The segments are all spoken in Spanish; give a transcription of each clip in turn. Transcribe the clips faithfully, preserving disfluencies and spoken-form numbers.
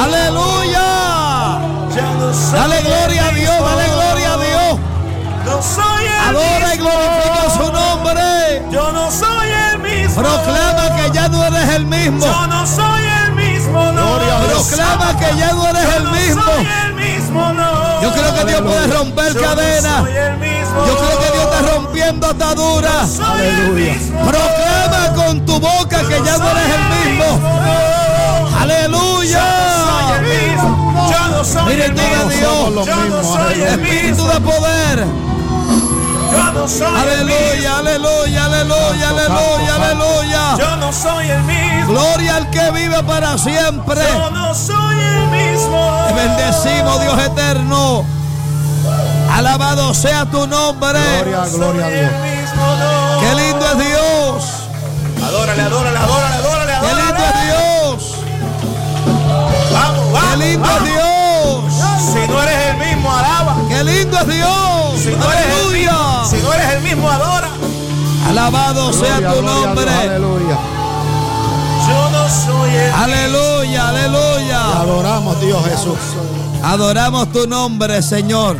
Aleluya. Dale gloria a Dios, dale gloria a Dios. No soy el Adora y glorifica su nombre. Yo no soy el mismo. Proclama que ya no eres el mismo. Yo no soy el mismo, no. Proclama que ya no eres el mismo. Yo no soy el mismo, no. Yo creo que Dios puede romper Yo cadenas. no soy el mismo. Yo creo que Dios está rompiendo ataduras. Soy el mismo. Proclama con tu boca que ya no eres el mismo. Aleluya. Yo no soy el Espíritu de mismo. Dios. Yo no soy el Espíritu mismo. de poder. Yo no soy el Aleluya, aleluya, aleluya, aleluya, aleluya. Yo no soy el mismo. Gloria al que vive para siempre. Yo no soy el mismo. Te bendecimos, Dios eterno. Alabado sea tu nombre. Gloria, gloria a Dios. Qué lindo es Dios. Adórale, adórale, adórale, adórale, Qué adórale. lindo es Dios. Vamos, vamos. Qué lindo es vamos. Dios. Si no eres el mismo, alaba. Qué lindo es Dios. Si no eres el Aleluya. mismo, si no eres el mismo, adora. Alabado sea Gloria, tu gloria a Dios, nombre. aleluya. Yo no soy el Aleluya, Te aleluya. adoramos, Dios Jesús. Adoramos tu nombre, Señor.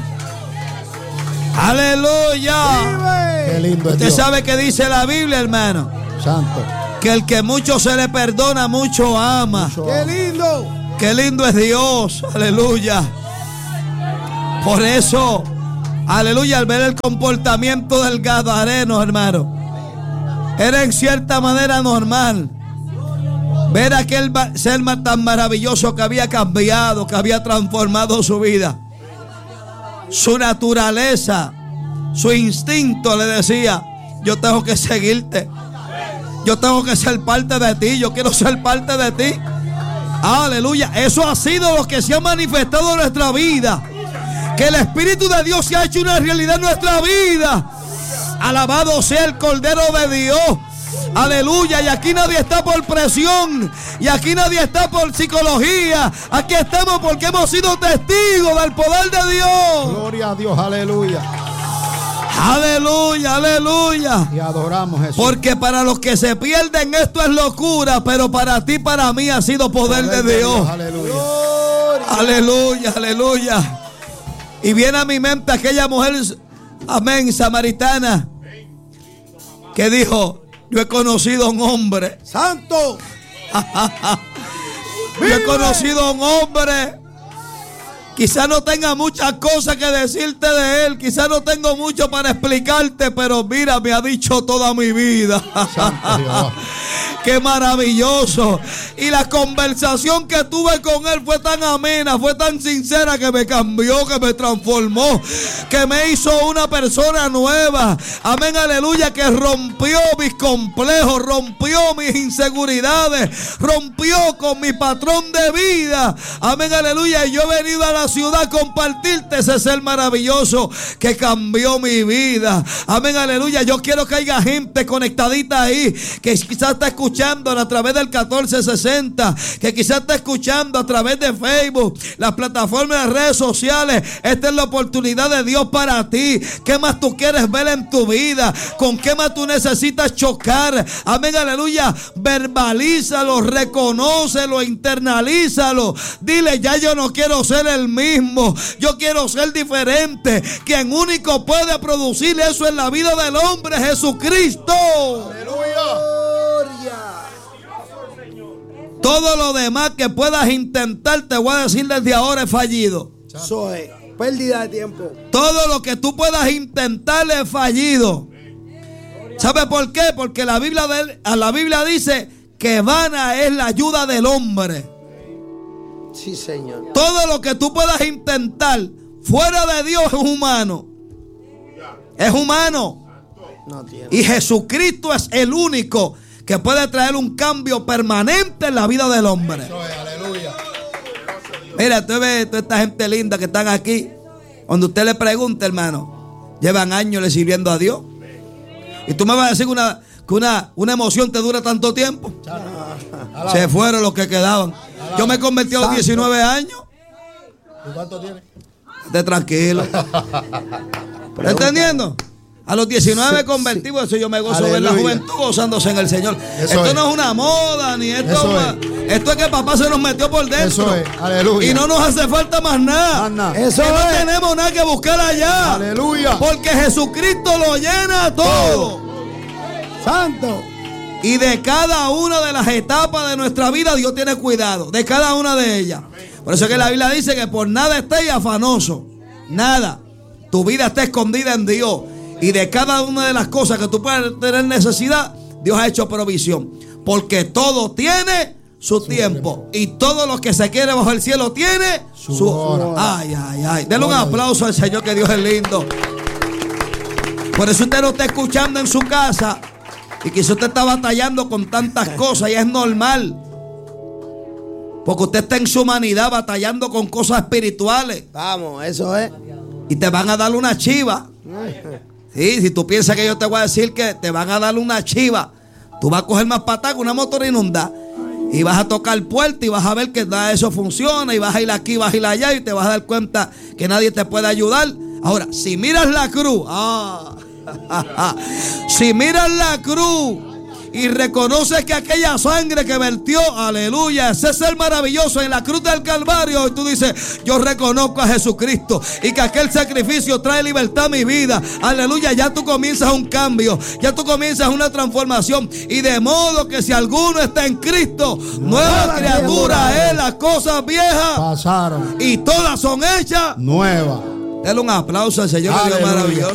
Aleluya. Qué lindo es Usted Dios. sabe que dice la Biblia, hermano, Santo. que el que mucho se le perdona, mucho ama. Qué lindo. Qué lindo es Dios. Aleluya. Por eso, aleluya, al ver el comportamiento del gadareno, hermano, era en cierta manera normal ver a aquel ser tan maravilloso que había cambiado, que había transformado su vida. Su naturaleza, su instinto le decía: yo tengo que seguirte. Yo tengo que ser parte de ti. Yo quiero ser parte de ti. Aleluya. Eso ha sido lo que se ha manifestado en nuestra vida. Que el Espíritu de Dios se ha hecho una realidad en nuestra vida. Alabado sea el Cordero de Dios. Aleluya. Y aquí nadie está por presión. Y aquí nadie está por psicología. Aquí estamos porque hemos sido testigos del poder de Dios. Gloria a Dios, aleluya. Aleluya, aleluya. Y adoramos, Jesús. Porque para los que se pierden esto es locura, pero para ti, para mí ha sido poder, Poder de Dios. Aleluya. Aleluya, aleluya. Y viene a mi mente aquella mujer, amén, samaritana, que dijo: yo he conocido a un hombre. Santo. Yo he conocido a un hombre. Quizás no tenga muchas cosas que decirte de él. Quizás no tengo mucho para explicarte. Pero mira, me ha dicho toda mi vida. Santo Dios. Qué maravilloso. Y la conversación que tuve con él fue tan amena, fue tan sincera, que me cambió, que me transformó, que me hizo una persona nueva. Amén, aleluya. Que rompió mis complejos, rompió mis inseguridades, rompió con mi patrón de vida. Amén, aleluya. Y yo he venido a la ciudad a compartirte ese ser maravilloso que cambió mi vida. Amén, aleluya. Yo quiero que haya gente conectadita ahí, que quizás está escuchando a través del catorce sesenta, que quizás está escuchando a través de Facebook, las plataformas de redes sociales. Esta es la oportunidad de Dios para ti. ¿Qué más tú quieres ver en tu vida? ¿Con qué más tú necesitas chocar? Amén, aleluya. Verbalízalo, reconócelo, internalízalo. Dile: ya yo no quiero ser el mismo, yo quiero ser diferente. Quien único puede producir eso en la vida del hombre es Jesucristo. Todo lo demás que puedas intentar, te voy a decir desde ahora, es fallido. Eso es pérdida de tiempo. Todo lo que tú puedas intentar es fallido. ¿Sabe por qué? Porque la Biblia, de, la Biblia dice que vana es la ayuda del hombre. Sí, Señor. Todo lo que tú puedas intentar fuera de Dios es humano. Es humano. No tiene. Y Jesucristo es el único que puede traer un cambio permanente en la vida del hombre. Aleluya. Mira, tú ves toda esta gente linda que están aquí. Cuando usted le pregunta, hermano, llevan años le sirviendo a Dios. Y tú me vas a decir una, que una, una emoción te dura tanto tiempo. Se fueron los que quedaban. Yo me convertí a los diecinueve años. ¿Y cuánto tiene? Esté tranquilo. ¿Está entendiendo? A los diecinueve Sí, convertidos, eso yo me gozo Aleluya. ver la juventud gozándose en el Señor. Eso esto es. no es una moda, ni esto Eso es. Esto es que papá se nos metió por dentro. Eso es. Aleluya. Y no nos hace falta más nada. Más nada. Eso que no es. tenemos nada que buscar allá. Aleluya. Porque Jesucristo lo llena todo. Santo. Y de cada una de las etapas de nuestra vida Dios tiene cuidado. De cada una de ellas. Por eso es que la Biblia dice que por nada estéis afanoso. Nada. Tu vida está escondida en Dios. Y de cada una de las cosas que tú puedes tener necesidad, Dios ha hecho provisión. Porque todo tiene su, su tiempo. tiempo. Y todo lo que se quiere bajo el cielo tiene su, su hora. Ay, ay, ay. Denle un aplauso al Señor, que Dios es lindo. Por eso usted no está escuchando en su casa. Y quizás usted está batallando con tantas cosas. Y es normal. Porque usted está en su humanidad batallando con cosas espirituales. Vamos, eso es. Y te van a dar una chiva. Sí, si tú piensas que yo te voy a decir que te van a dar una chiva, tú vas a coger más patada que una motor inundada. Y vas a tocar puerta y vas a ver que nada de eso funciona. Y vas a ir aquí, vas a ir allá y te vas a dar cuenta que nadie te puede ayudar. Ahora, si miras la cruz, ah, si miras la cruz y reconoces que aquella sangre que vertió, aleluya, ese ser maravilloso en la cruz del Calvario, y tú dices, yo reconozco a Jesucristo y que aquel sacrificio trae libertad a mi vida, aleluya, ya tú comienzas un cambio, ya tú comienzas una transformación. Y de modo que si alguno está en Cristo, nueva, nueva criatura es, las cosas viejas pasaron y todas son hechas nuevas. Dale un aplauso al Señor, que Dios es maravilloso.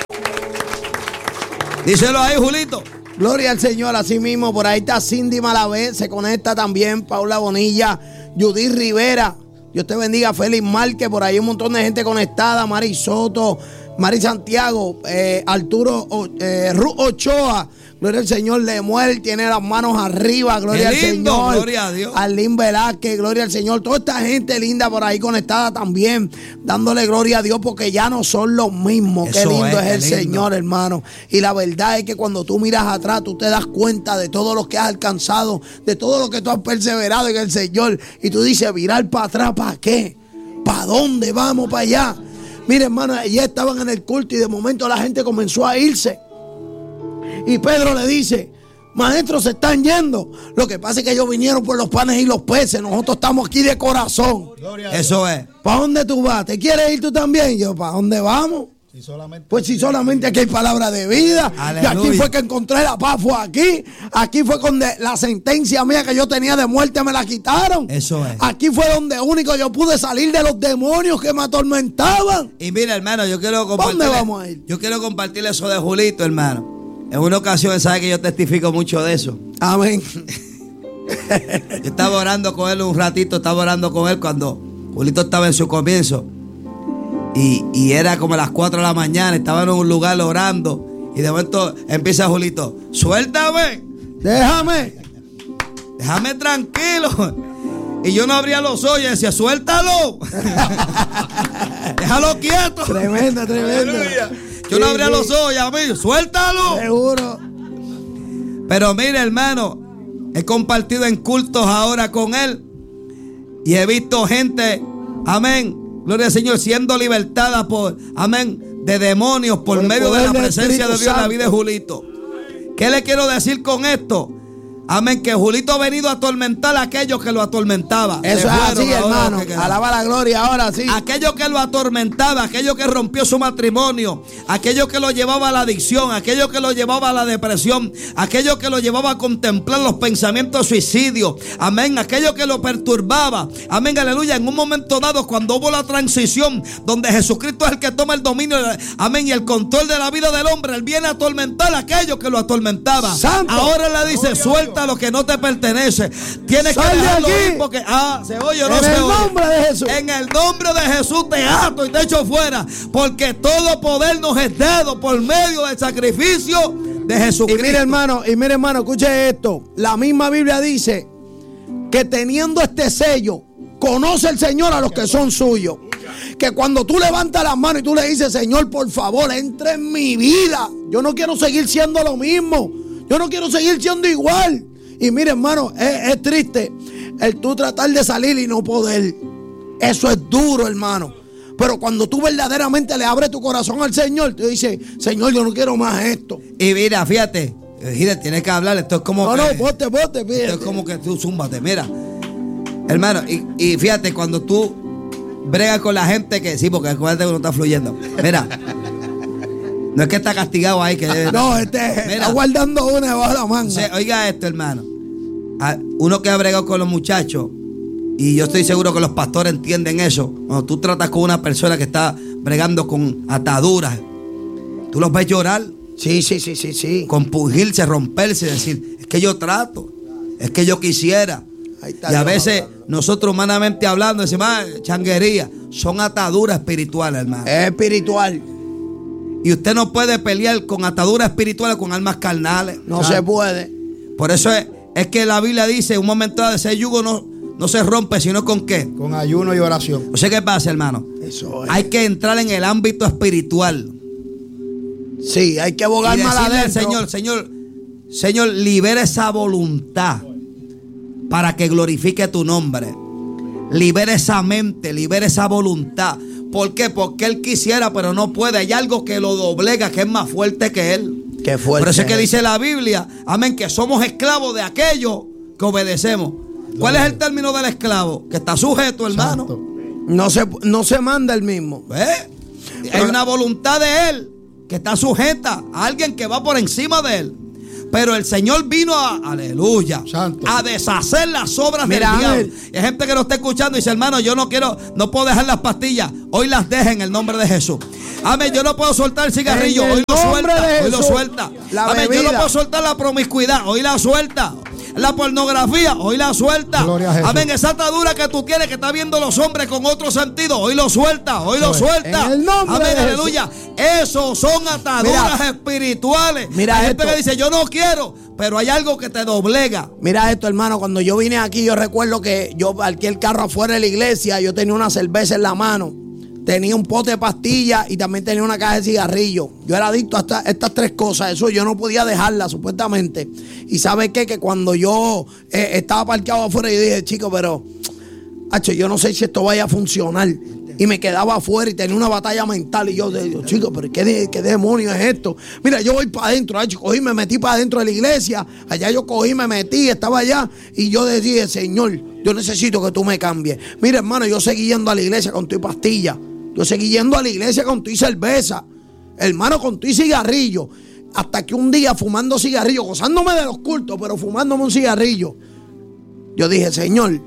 Díselo ahí, Julito. Gloria al Señor, así mismo. Por ahí está Cindy Malavé, se conecta también Paula Bonilla, Judith Rivera. Dios te bendiga, Félix Márquez, por ahí un montón de gente conectada, Mari Soto, Mari Santiago, eh, Arturo eh, Ruth Ochoa. Gloria al Señor, Lemuel tiene las manos arriba, gloria Qué al lindo, Señor. Gloria a Dios. Arlín Velázquez, gloria al Señor. Toda esta gente linda por ahí conectada también, dándole gloria a Dios porque ya no son los mismos. Eso qué lindo es, es, qué el lindo. Señor, hermano. Y la verdad es que cuando tú miras atrás, tú te das cuenta de todo lo que has alcanzado, de todo lo que tú has perseverado en el Señor. Y tú dices, virar para atrás, ¿para qué? ¿Para dónde vamos? Para allá. Mira, hermano, ya estaban en el culto y de momento la gente comenzó a irse. Y Pedro le dice, maestros, se están yendo. Lo que pasa es que ellos vinieron por los panes y los peces. Nosotros estamos aquí de corazón. Eso es. ¿Para dónde tú vas? ¿Te quieres ir tú también? Yo, ¿para dónde vamos? Si solamente Pues si solamente aquí hay palabra de vida. Aleluya. Y aquí fue que encontré la paz, fue aquí. Aquí fue donde la sentencia mía que yo tenía de muerte me la quitaron. Eso es. Aquí fue donde único yo pude salir de los demonios que me atormentaban. Y mira, hermano, yo quiero compartir. ¿Dónde vamos a ir? Yo quiero compartir eso de Julito, hermano. En una ocasión, sabe que yo testifico mucho de eso. Amén. Yo estaba orando con él un ratito, estaba orando con él cuando Julito estaba en su comienzo. Y, y era como a las cuatro de la mañana, estaba en un lugar orando. Y de momento empieza Julito, suéltame, Déjame. déjame tranquilo. Y yo no abría los ojos y decía, suéltalo. Déjalo quieto. Tremendo, tremendo. Yo no Sí, abría sí. los ojos y a mí, suéltalo. Seguro. Pero mire, hermano, he compartido en cultos ahora con él y he visto gente, amén, gloria al Señor, siendo libertada por, amén, de demonios por, Por el medio de poder la del presencia de Espíritu Dios en la Santo. vida de Julito. ¿Qué le quiero decir con esto? Amén, que Julito ha venido a atormentar a aquellos que lo atormentaban. Eso Se es fueron así, ahora hermano. los que quedaron. Alaba la gloria ahora sí. Aquello que lo atormentaba, aquello que rompió su matrimonio, aquello que lo llevaba a la adicción, aquello que lo llevaba a la depresión, aquello que lo llevaba a contemplar los pensamientos de suicidio, amén, aquello que lo perturbaba, amén, aleluya, en un momento dado cuando hubo la transición donde Jesucristo es el que toma el dominio, amén, y el control de la vida del hombre, él viene a atormentar a aquello que lo atormentaba. Santo. Ahora él le dice, suelta lo que no te pertenece, tienes que Sal de dejarlo aquí. ir porque, ah, se oye o no En se el oye. nombre de Jesús. En el nombre de Jesús te ato y te echo fuera, porque todo poder nos es dado por medio del sacrificio de Y Jesucristo. mire, hermano, y mire, hermano, escuche esto. La misma Biblia dice que teniendo este sello, conoce el Señor a los que son suyos. Que cuando tú levantas las manos y tú le dices, Señor, por favor, entra en mi vida. Yo no quiero seguir siendo lo mismo. Yo no quiero seguir siendo igual. Y mire, hermano, es, es triste el tú tratar de salir y no poder. Eso es duro, hermano. Pero cuando tú verdaderamente le abres tu corazón al Señor, tú dices, Señor, yo no quiero más esto. Y mira, fíjate, Gide, tienes que hablar. Esto es como No, que, no, bote, bote, fíjate. esto es como que tú zúmbate, mira. Hermano, y, y fíjate, cuando tú bregas con la gente que sí, porque acuérdate que no está fluyendo. Mira, no es que está castigado ahí. Que debe, No, este mira, está guardando una debajo de la manga. o sea, oiga esto, hermano. A- Uno que ha bregado con los muchachos, y yo estoy seguro que los pastores entienden eso. Cuando tú tratas con una persona que está bregando con ataduras, tú los ves llorar, Sí, sí, sí, sí, sí. compungirse, romperse, decir, es que yo trato, es que yo quisiera. Ahí está Y a Dios veces hablando. nosotros humanamente hablando decimos, ah, changuería, son ataduras espirituales, hermano. Es espiritual. Y usted no puede pelear con ataduras espirituales con almas carnales. No ¿sabe? se puede. Por eso es, es que la Biblia dice, un momento de ese yugo no, no se rompe, sino con qué. Con ayuno y oración. O sea, ¿qué pasa, hermano? Eso es. Hay que entrar en el ámbito espiritual. Sí, hay que Y abogar mal decirle al adentro. Señor, Señor, Señor, libera esa voluntad para que glorifique tu nombre. Libera esa mente, libera esa voluntad. ¿Por qué? Porque Él quisiera, pero no puede. Hay algo que lo doblega, que es más fuerte que Él. Qué fuerte. Por eso es que es. dice la Biblia, amén, que somos esclavos de aquello que obedecemos. ¿Cuál es el término del esclavo? Que está sujeto, hermano. Santo. No se, no se manda el mismo. ¿Eh? Hay una voluntad de Él que está sujeta a alguien que va por encima de Él. Pero el Señor vino a, aleluya, Santo. a deshacer las obras Mira, del diablo. Ángel. Y hay gente que nos está escuchando y dice, hermano, yo no quiero, no puedo dejar las pastillas. Hoy las deje en el nombre de Jesús. Amén, yo no puedo soltar el cigarrillo. En el Hoy lo nombre suelta, de hoy lo Jesús. suelta. La Amén, yo no bebida. puedo soltar la promiscuidad. Hoy la suelta. La pornografía, hoy la suelta. Gloria a Jesús. Amén, esa atadura que tú tienes que está viendo los hombres con otro sentido. Hoy lo suelta, hoy lo Eso es. suelta. En el nombre Amén, de aleluya. Esos son ataduras Mira. espirituales. Mira Hay gente esto. que dice, yo no quiero, pero hay algo que te doblega. Mira esto, hermano, cuando yo vine aquí, yo recuerdo que yo parqué el carro afuera de la iglesia, yo tenía una cerveza en la mano, tenía un pote de pastillas y también tenía una caja de cigarrillos. Yo era adicto a esta- estas tres cosas, eso yo no podía dejarlas, supuestamente. Y ¿sabe qué? Que cuando yo eh, estaba parqueado afuera, yo dije, chico, pero, hacho, yo no sé si esto vaya a funcionar. Y me quedaba afuera y tenía una batalla mental. Y yo digo, chico, pero ¿qué, de- qué demonio es esto? Mira, yo voy para adentro. Hacho, cogí, me metí para adentro de la iglesia. Allá yo cogí, me metí, estaba allá. Y yo decía, Señor, yo necesito que tú me cambies. Mira, hermano, yo seguí yendo a la iglesia con tu y pastilla. Yo seguí yendo a la iglesia con tu y cerveza. Hermano, con tu y cigarrillo. Hasta que un día, fumando cigarrillo, gozándome de los cultos, pero fumándome un cigarrillo, yo dije, Señor,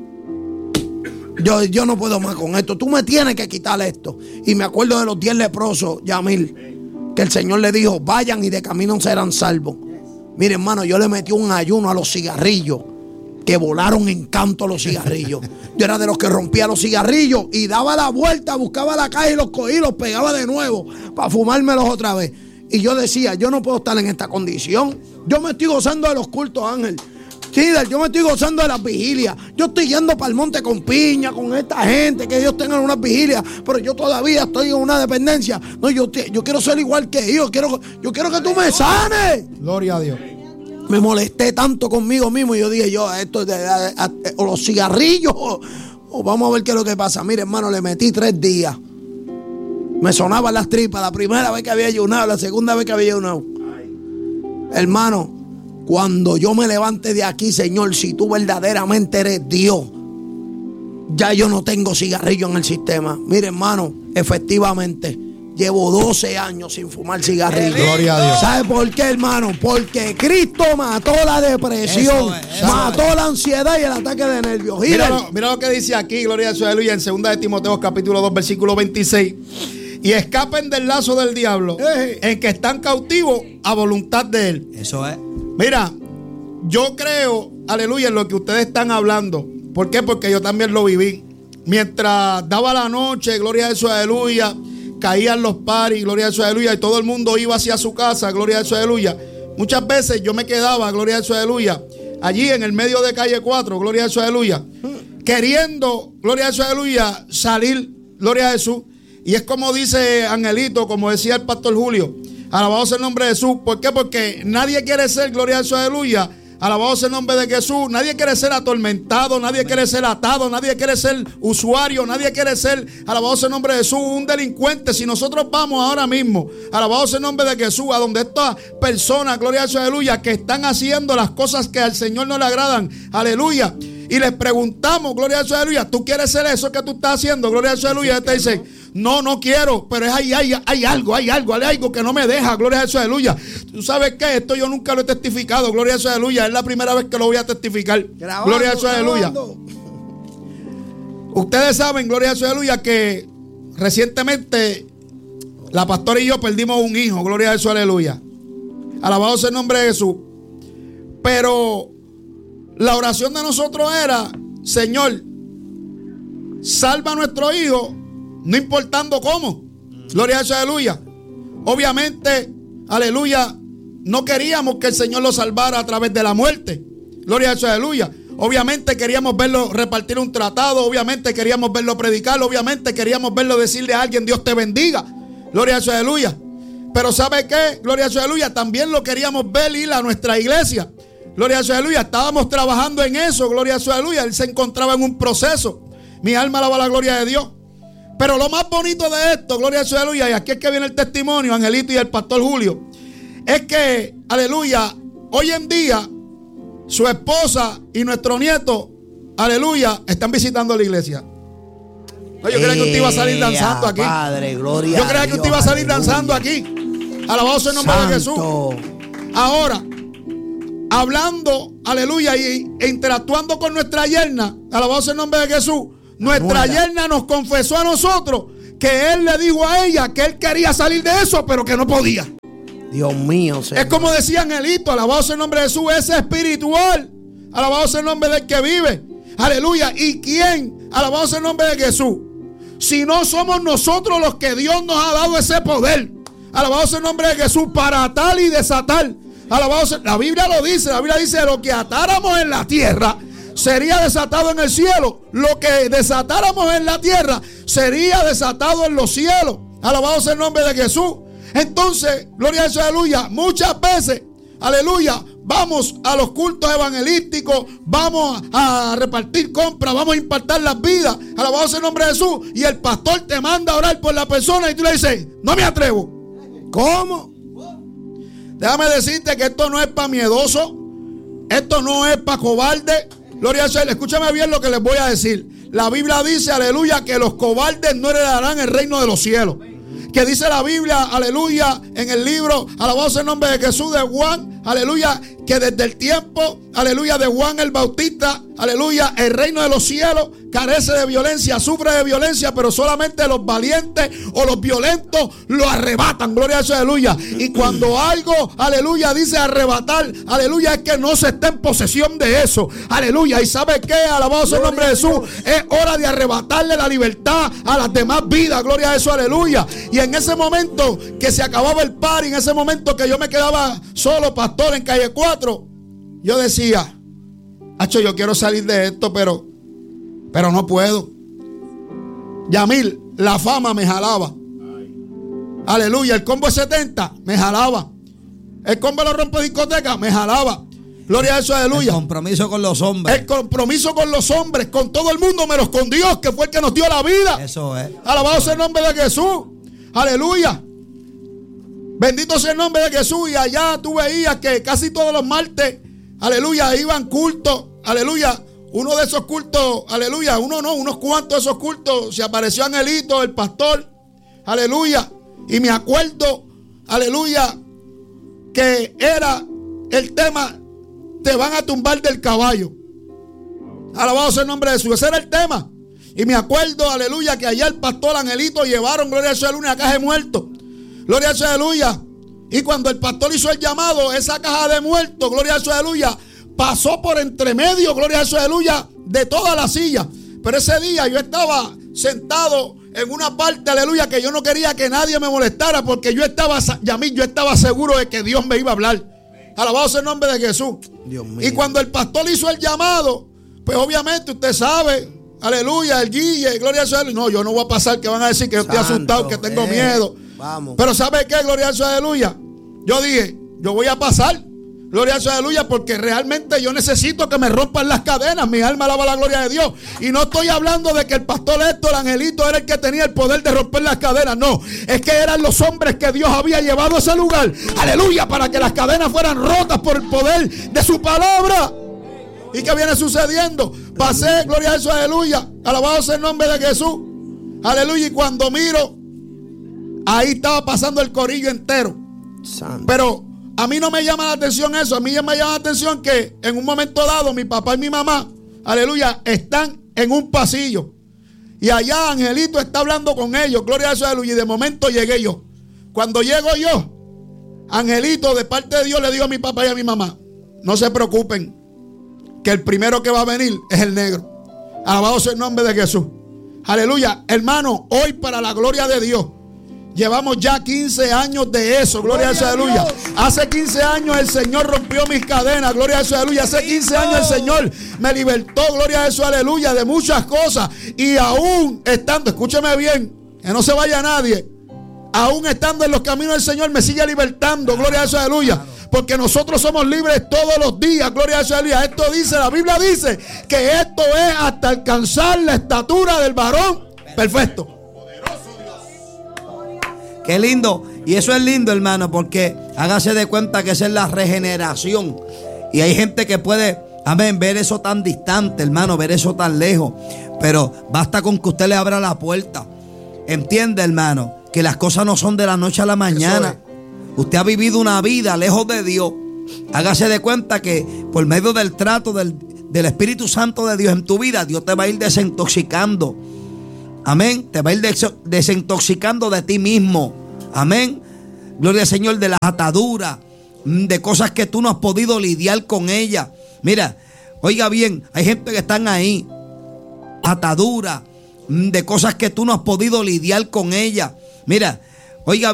Yo, yo no puedo más con esto. Tú me tienes que quitar esto. Y me acuerdo de los diez leprosos, Yamil, que el Señor le dijo, vayan y de camino serán salvos. Mire, hermano, yo le metí un ayuno a los cigarrillos, que volaron en canto los cigarrillos. Yo era de los que rompía los cigarrillos y daba la vuelta, buscaba la caja y los cogí y los pegaba de nuevo para fumármelos otra vez. Y yo decía, yo no puedo estar en esta condición. Yo me estoy gozando de los cultos, Ángel. Sí, yo me estoy gozando de las vigilias. Yo estoy yendo para el monte con piña, con esta gente, que ellos tengan unas vigilias, pero yo todavía estoy en una dependencia. No, yo, te- yo quiero ser igual que ellos. Quiero, yo quiero que tú me sanes. Gloria a Dios. Me molesté tanto conmigo mismo y yo dije, yo, esto de, a- a- o los cigarrillos, o, o vamos a ver qué es lo que pasa. Mire, hermano, le metí tres días. Me sonaban las tripas, la primera vez que había ayunado, la segunda vez que había ayunado. Hermano, cuando yo me levante de aquí, Señor, si tú verdaderamente eres Dios, ya yo no tengo cigarrillo en el sistema. Mire, hermano, efectivamente, llevo doce años sin fumar cigarrillo. Gloria a Dios. ¿Sabe por qué, hermano? Porque Cristo mató la depresión, Eso es, eso mató la ansiedad y el ataque de nervios. Mira Gilel, lo, mira lo que dice aquí, gloria a Dios, aleluya, en segunda de Timoteo capítulo dos, versículo veintiséis. Y escapen del lazo del diablo, Ey. en que están cautivos a voluntad de él. Eso es. Mira, yo creo, aleluya, en lo que ustedes están hablando. ¿Por qué? Porque yo también lo viví. Mientras daba la noche, gloria a Dios, aleluya, caían los paris, gloria a Dios, aleluya, y todo el mundo iba hacia su casa, gloria a Dios, aleluya. Muchas veces yo me quedaba, gloria a Dios, aleluya, allí en el medio de calle cuatro, gloria a Dios, aleluya, queriendo, gloria a Dios, aleluya, salir, gloria a Jesús. Y es como dice Angelito, como decía el pastor Julio, alabado sea el nombre de Jesús. ¿Por qué? Porque nadie quiere ser, gloria a Dios, aleluya, Alabado sea el nombre de Jesús. Nadie quiere ser atormentado, nadie quiere ser atado, nadie quiere ser usuario, nadie quiere ser, alabado sea el nombre de Jesús, un delincuente. Si nosotros vamos ahora mismo, alabado sea el nombre de Jesús, a donde estas personas, gloria a Dios, aleluya, que están haciendo las cosas que al Señor no le agradan, aleluya, y les preguntamos, gloria a Dios, aleluya, ¿tú quieres ser eso que tú estás haciendo? Gloria a Dios, aleluya. Y te dicen, no, no quiero, pero es ahí, hay, hay algo, hay algo, hay algo que no me deja, gloria a Dios, aleluya. ¿Tú sabes qué? Esto yo nunca lo he testificado, gloria a Dios, aleluya. Es la primera vez que lo voy a testificar. Grabando, gloria a Dios, aleluya. Ustedes saben, gloria a Dios, aleluya, que recientemente la pastora y yo perdimos un hijo, gloria a Dios, aleluya. Alabado sea el nombre de Jesús. Pero la oración de nosotros era, Señor, salva a nuestro hijo, no importando cómo. Gloria a Dios, aleluya. Obviamente, aleluya, no queríamos que el Señor lo salvara a través de la muerte. Gloria a Dios, aleluya. Obviamente queríamos verlo repartir un tratado, obviamente queríamos verlo predicar, obviamente queríamos verlo decirle a alguien, Dios te bendiga. Gloria a Dios, aleluya. Pero ¿sabe qué? Gloria a Dios, aleluya. También lo queríamos ver ir a nuestra iglesia. Gloria a Dios, aleluya. Estábamos trabajando en eso, gloria a Dios, aleluya. Él se encontraba en un proceso. Mi alma alaba la gloria de Dios. Pero lo más bonito de esto, gloria a Dios, aleluya, y aquí es que viene el testimonio, Angelito y el pastor Julio, es que, aleluya, hoy en día su esposa y nuestro nieto, aleluya, están visitando la iglesia. No, yo creía que usted iba a salir danzando aquí. Padre, gloria yo creía que usted iba a salir aleluya. danzando aquí. Alabado sea el nombre Santo. de Jesús. Ahora, hablando, aleluya, y, e interactuando con nuestra yerna, alabado sea el nombre de Jesús. Nuestra Buena. yerna nos confesó a nosotros que él le dijo a ella que él quería salir de eso, pero que no podía. Dios mío, Señor. Es como decía Angelito, alabado sea el nombre de Jesús, es espiritual. Alabado sea el nombre del que vive. Aleluya. ¿Y quién? Alabado sea el nombre de Jesús. Si no somos nosotros los que Dios nos ha dado ese poder. Alabado sea el nombre de Jesús para atar y desatar. Alabado sea. La Biblia lo dice. La Biblia dice lo que atáramos en la tierra sería desatado en el cielo. Lo que desatáramos en la tierra sería desatado en los cielos. Alabado sea el nombre de Jesús. Entonces, gloria a Dios, aleluya. Muchas veces, aleluya, vamos a los cultos evangelísticos, vamos a repartir compras, vamos a impactar las vidas. Alabado sea el nombre de Jesús. Y el pastor te manda a orar por la persona y tú le dices, no me atrevo. ¿Cómo? Déjame decirte que esto no es para miedoso. Esto no es para cobarde. Gloria a Dios. Escúchame bien lo que les voy a decir. La Biblia dice, aleluya, que los cobardes no heredarán el reino de los cielos. Que dice la Biblia, aleluya, en el libro, alabado sea el nombre de Jesús, de Juan, aleluya, que desde el tiempo, aleluya, de Juan el Bautista, aleluya, el reino de los cielos carece de violencia, sufre de violencia, pero solamente los valientes o los violentos lo arrebatan, gloria a Dios, aleluya. Y cuando algo, aleluya, dice arrebatar, aleluya, es que no se está en posesión de eso, aleluya. ¿Y sabe qué? Alabado sea el nombre de Jesús, es hora de arrebatarle la libertad a las demás vidas, gloria a Dios, aleluya. Y en ese momento que se acababa el party, en ese momento que yo me quedaba solo, pastor, en calle cuatro, yo decía, hacho, yo quiero salir de esto, pero pero no puedo. Yamil, la fama me jalaba. Aleluya, el combo de setenta me jalaba. El combo de los rompediscotecas me jalaba. Gloria a Dios, aleluya. El compromiso con los hombres. El compromiso con los hombres, con todo el mundo, menos con Dios, que fue el que nos dio la vida. Eso es. Alabado sea el nombre de Jesús. Aleluya. Bendito sea el nombre de Jesús. Y allá tú veías que casi todos los martes, aleluya, iban cultos. Aleluya. Uno de esos cultos, aleluya, uno no, unos cuantos de esos cultos, se apareció Angelito, el pastor, aleluya. Y me acuerdo, aleluya, que era el tema, te van a tumbar del caballo. Alabado sea el nombre de Jesús. Ese era el tema. Y me acuerdo, aleluya, que allá el pastor Angelito llevaron, gloria a Dios, una caja de muertos. Gloria a Dios, aleluya. Y cuando el pastor hizo el llamado, esa caja de muertos, gloria a Dios, aleluya, pasó por entre medio, gloria a Dios, aleluya, de toda la silla. Pero ese día yo estaba sentado en una parte, aleluya, que yo no quería que nadie me molestara, porque yo estaba, Yamil, yo estaba seguro de que Dios me iba a hablar. Alabado sea el nombre de Jesús. Dios mío. Y cuando el pastor hizo el llamado, pues obviamente usted sabe, aleluya, el guille, gloria a Dios. No, yo no voy a pasar que van a decir que yo estoy Santo, asustado, que tengo eh, miedo. Vamos. Pero ¿sabe qué? Gloria a Dios, aleluya. Yo dije, yo voy a pasar. Gloria a Dios, aleluya, porque realmente yo necesito que me rompan las cadenas. Mi alma alaba la gloria de Dios. Y no estoy hablando de que el pastor Héctor Angelito era el que tenía el poder de romper las cadenas. No, es que eran los hombres que Dios había llevado a ese lugar. Aleluya, para que las cadenas fueran rotas por el poder de su palabra. ¿Y qué viene sucediendo? Pasé, gloria a Dios, aleluya. Alabado sea el nombre de Jesús. Aleluya. Y cuando miro, ahí estaba pasando el corillo entero. Santo. Pero a mí no me llama la atención eso. A mí me llama la atención que en un momento dado mi papá y mi mamá, aleluya, están en un pasillo. Y allá Angelito está hablando con ellos. Gloria a Dios, aleluya. Y de momento llegué yo. Cuando llego yo, Angelito de parte de Dios le digo a mi papá y a mi mamá: no se preocupen, que el primero que va a venir es el negro. Alabado sea el nombre de Jesús. Aleluya. Hermano, hoy para la gloria de Dios, llevamos ya quince años de eso. Gloria a Dios, aleluya. Hace quince años el Señor rompió mis cadenas. Gloria a Dios, aleluya. Hace quince años el Señor me libertó. Gloria a Dios, aleluya. De muchas cosas. Y aún estando, escúcheme bien, que no se vaya nadie, aún estando en los caminos del Señor me sigue libertando. Gloria a Dios, aleluya. Porque nosotros somos libres todos los días. Gloria a Dios, aleluya. Esto dice, la Biblia dice que esto es hasta alcanzar la estatura del varón perfecto. Qué lindo. Y eso es lindo, hermano, porque hágase de cuenta que esa es la regeneración. Y hay gente que puede, amén, ver eso tan distante, hermano, ver eso tan lejos. Pero basta con que usted le abra la puerta. Entiende, hermano, que las cosas no son de la noche a la mañana. Usted ha vivido una vida lejos de Dios. Hágase de cuenta que por medio del trato del, del Espíritu Santo de Dios en tu vida, Dios te va a ir desintoxicando. Amén. Te va a ir desintoxicando de ti mismo. Amén. Gloria al Señor, de las ataduras, de cosas que tú no has podido lidiar con ellas. Mira, oiga bien, hay gente que están ahí, ataduras, de cosas que tú no has podido lidiar con ellas. Mira, oiga